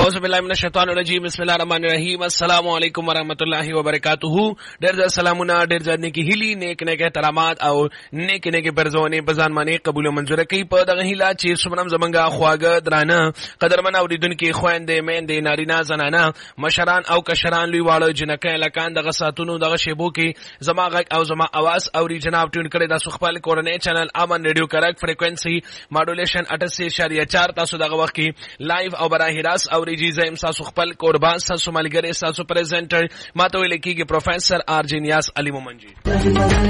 اعوذ بالله من الشیطان الرجیم بسم الله الرحمن الرحیم السلام علیکم ورحمۃ اللہ وبرکاتہ. ډېر ځله سلامونه, ډېر ځله نیکی هیلي, نیک احترامات او نیک پرزونه په ځان باندې قبول او منزور کوي په دغه هیله چې سمنم زمونږه خواږه درانه قدرمن اوریدونکو خويندې میندې نارینه زنانه مشران او کشران لوی واړه جنکه لکان دغه ساتونو دغه شیبو کې زما غږ او زما आवाज اوري جناب ټون کړي د خپل کورنۍ چینل امن ریډیو کریکټ فریکوئنسي ماډولیشن 88.4 تاسو دغه وخت کې لایو او براه راست اوریجی زم تاسو خپل قربان تاسو ملګری تاسو پریزنټر ماته ویل کېږي پروفیسور ارجنیاس علي مومنجي.